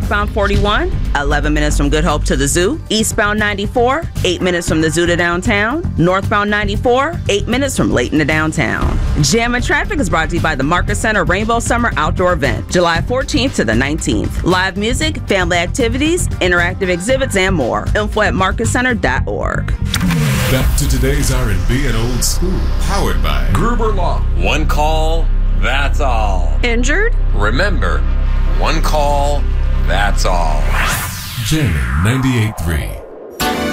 Southbound 41, 11 minutes from Good Hope to the Zoo. Eastbound 94, 8 minutes from the Zoo to downtown. Northbound 94, 8 minutes from Layton to downtown. Jam and Traffic is brought to you by the Marcus Center Rainbow Summer Outdoor Event, July 14th to the 19th. Live music, family activities, interactive exhibits, and more. Info at marcuscenter.org. Back to today's R&B and old school, powered by Gruber Law. One call, that's all. Injured? Remember, one call, that's all. Jam 98.3.